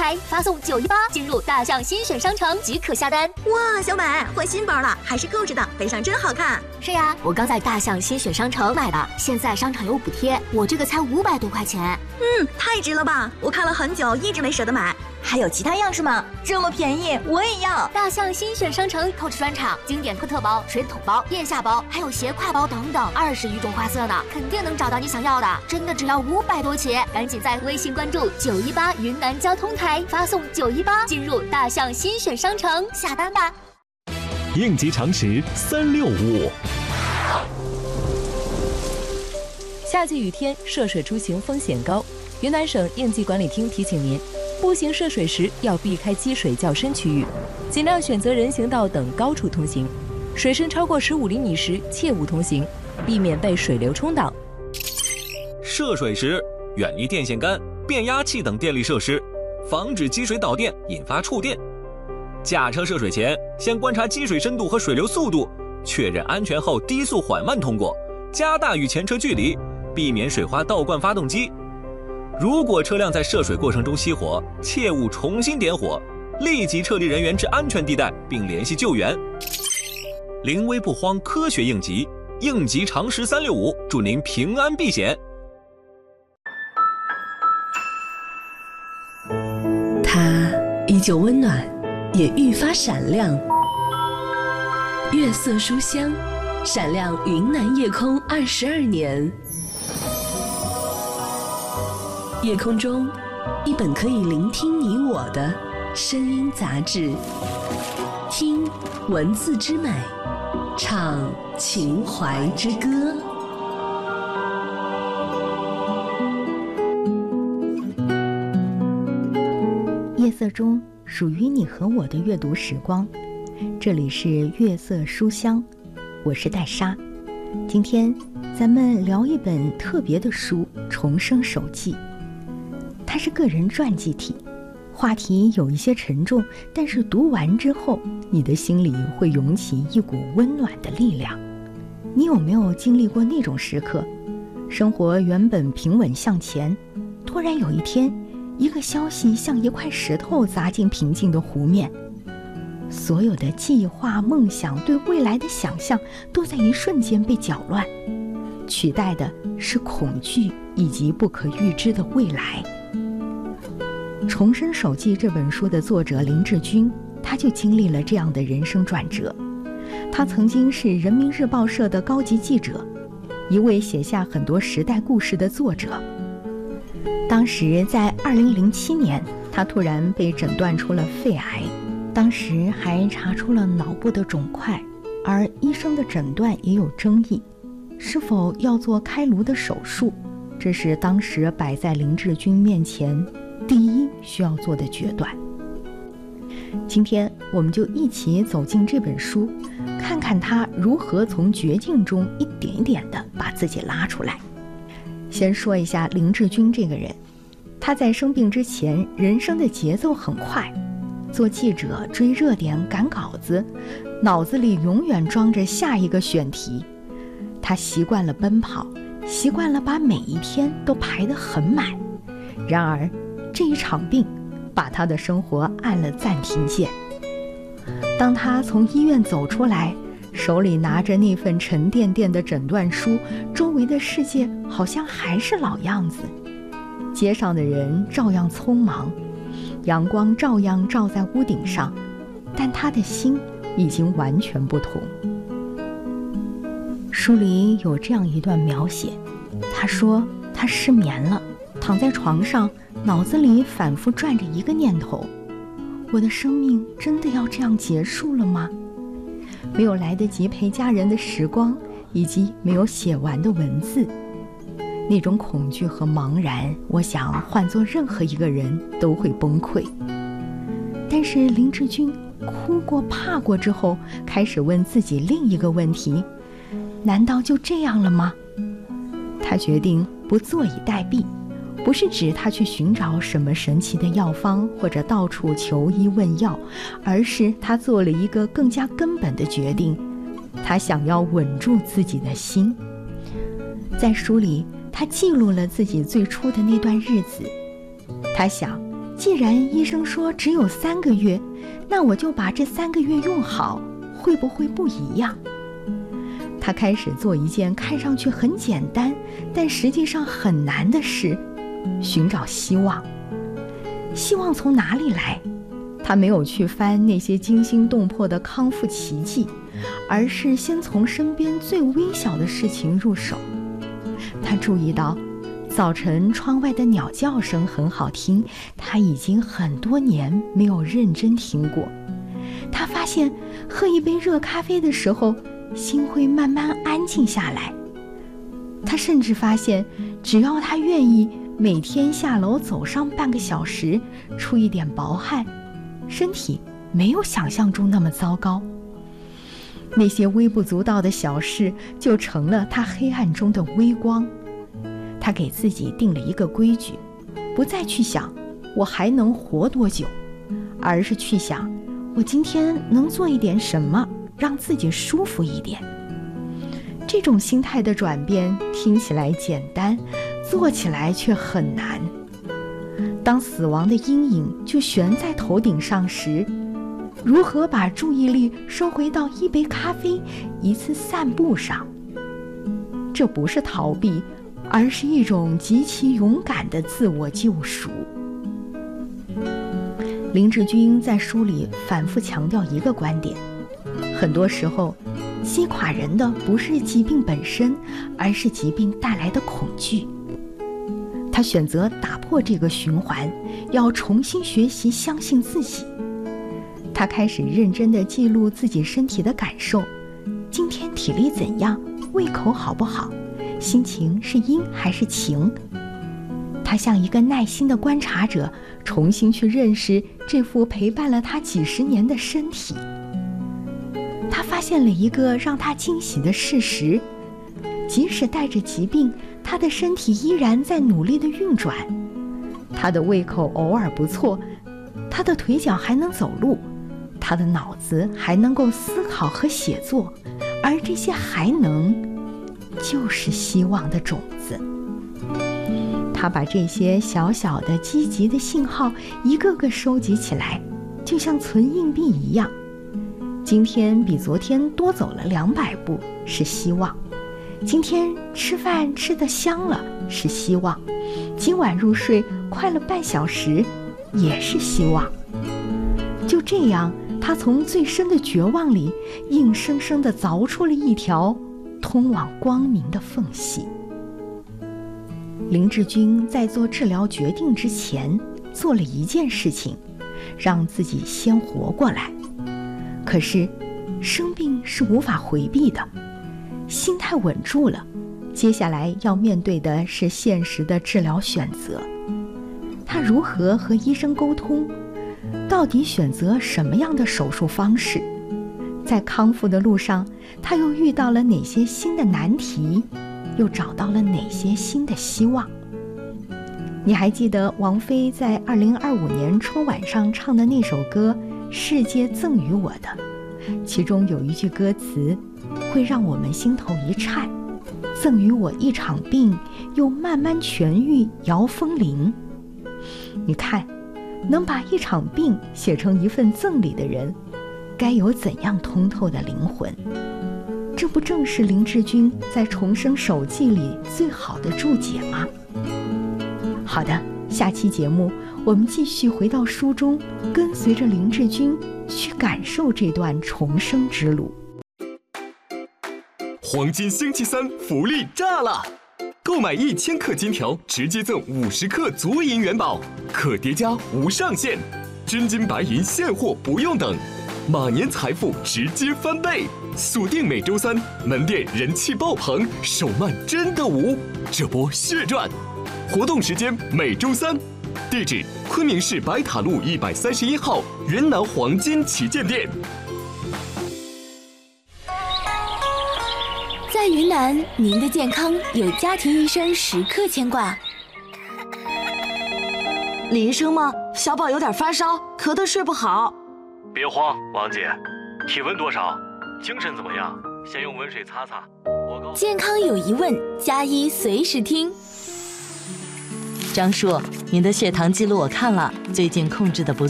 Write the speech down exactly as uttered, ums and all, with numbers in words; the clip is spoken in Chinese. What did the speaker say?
台，发送九一八进入大象新选商城即可下单。 哇，小美换新包了，还是购置的，背上真好看。 是呀，我刚在大象新选商城买的，现在商场有补贴，我这个才五百多块钱。 嗯，太值了吧！我看了很久，一直没舍得买。还有其他样式吗？这么便宜，我也要！ 大象新选商城购置专场，经典特特包、水桶包、腋下包，还有斜挎包等等，二十余种花色呢，肯定能找到你想要的。真的只要五百多起，赶紧在微信关注九一八云南交通台，发送九一八进入大象新选商城下单吧。 应急常识三六五。 夏季雨天涉水出行风险高，云南省应急管理厅提醒您，步行涉水时要避开积水较深区域，尽量选择人行道等高处通行。水深超过十五厘米时切勿通行，避免被水流冲倒。 涉水时远离电线杆、变压器等电力设施，防止积水导电引发触电。驾车涉水前，先观察积水深度和水流速度，确认安全后低速缓慢通过，加大与前车距离，避免水花倒灌发动机。如果车辆在涉水过程中熄火，切勿重新点火，立即撤离人员至安全地带并联系救援。临危不慌，科学应急，应急常识三六五，祝您平安避险。 它依旧温暖，也愈发闪亮。月色书香，闪亮云南夜空二十二年。夜空中，一本可以聆听你我的声音杂志，听文字之美，唱情怀之歌。 夜色中属于你和我的阅读时光，这里是月色书香，我是戴莎。今天咱们聊一本特别的书《重生手记》。它是个人传记体，话题有一些沉重，但是读完之后，你的心里会涌起一股温暖的力量。你有没有经历过那种时刻？生活原本平稳向前，突然有一天，一个消息像一块石头砸进平静的湖面，所有的计划、梦想、对未来的想象，都在一瞬间被搅乱，取代的是恐惧以及不可预知的未来。《重生手记》这本书的作者林志军，他就经历了这样的人生转折。他曾经是人民日报社的高级记者，一位写下很多时代故事的作者。当时在二零零七年，他突然被诊断出了肺癌，当时还查出了脑部的肿块，而医生的诊断也有争议，是否要做开颅的手术，这是当时摆在林志军面前第一需要做的决断。今天我们就一起走进这本书，看看他如何从绝境中一点一点地把自己拉出来。先说一下林志军这个人，他在生病之前，人生的节奏很快，做记者追热点赶稿子，脑子里永远装着下一个选题。他习惯了奔跑，习惯了把每一天都排得很满。然而这一场病把他的生活按了暂停键。当他从医院走出来，手里拿着那份沉甸甸的诊断书，周围的世界好像还是老样子，街上的人照样匆忙，阳光照样照在屋顶上，但他的心已经完全不同。书里有这样一段描写，他说他失眠了，躺在床上，脑子里反复转着一个念头：我的生命真的要这样结束了吗？没有来得及陪家人的时光，以及没有写完的文字，那种恐惧和茫然，我想换做任何一个人都会崩溃。但是林志军哭过怕过之后，开始问自己另一个问题：难道就这样了吗？他决定不坐以待毙，不是指他去寻找什么神奇的药方或者到处求医问药，而是他做了一个更加根本的决定，他想要稳住自己的心。在书里，他记录了自己最初的那段日子，他想， 既然医生说只有三个月，那我就把这三个月用好，会不会不一样？他开始做一件看上去很简单，但实际上很难的事，寻找希望。希望从哪里来？他没有去翻那些惊心动魄的康复奇迹，而是先从身边最微小的事情入手。他注意到早晨窗外的鸟叫声很好听，他已经很多年没有认真听过。他发现喝一杯热咖啡的时候，心会慢慢安静下来。他甚至发现，只要他愿意每天下楼走上半个小时，出一点薄汗，身体没有想象中那么糟糕。那些微不足道的小事就成了他黑暗中的微光。他给自己定了一个规矩，不再去想我还能活多久，而是去想我今天能做一点什么让自己舒服一点。这种心态的转变听起来简单，做起来却很难。当死亡的阴影就悬在头顶上时，如何把注意力收回到一杯咖啡、一次散步上？这不是逃避，而是一种极其勇敢的自我救赎。林志军在书里反复强调一个观点，很多时候击垮人的不是疾病本身，而是疾病带来的恐惧。他选择打破这个循环，要重新学习相信自己。他开始认真地记录自己身体的感受，今天体力怎样，胃口好不好，心情是阴还是晴。他像一个耐心的观察者，重新去认识这副陪伴了他几十年的身体。他发现了一个让他惊喜的事实，即使带着疾病，他的身体依然在努力地运转。他的胃口偶尔不错，他的腿脚还能走路，他的脑子还能够思考和写作，而这些还能就是希望的种子。他把这些小小的积极的信号一个个收集起来，就像存硬币一样。今天比昨天多走了两百步，是希望；今天吃饭吃得香了，是希望；今晚入睡快了半小时，也是希望。就这样，他从最深的绝望里硬生生地凿出了一条通往光明的缝隙。林志军在做治疗决定之前，做了一件事情，让自己先活过来。可是，生病是无法回避的，心态稳住了，接下来要面对的是现实的治疗选择。他如何和医生沟通？到底选择什么样的手术方式？在康复的路上，他又遇到了哪些新的难题？又找到了哪些新的希望？你还记得王菲在二零二五年春晚上唱的那首歌《世界赠予我的》，其中有一句歌词会让我们心头一颤：赠予我一场病，又慢慢痊愈，摇风铃。你看，能把一场病写成一份赠礼的人，该有怎样通透的灵魂？这不正是林志军在《重生手记》里最好的注解吗？好的，下期节目我们继续回到书中，跟随着林志军去感受这段重生之路。 黄金星期三福利炸了！购买一千克金条，直接赠五十克足银元宝，可叠加无上限，真金白银现货不用等，马年财富直接翻倍。锁定每周三，门店人气爆棚，手慢真的无，这波血赚！活动时间每周三，地址昆明市白塔路一百三十一号云南黄金旗舰店。 在云南，您的健康有家庭医生时刻牵挂。 李医生吗？小宝有点发烧，咳得睡不好。 别慌，王姐，体温多少？精神怎么样？先用温水擦擦。我告健康有疑问，加医随时听。 张叔，您的血糖记录我看了，最近控制的不错。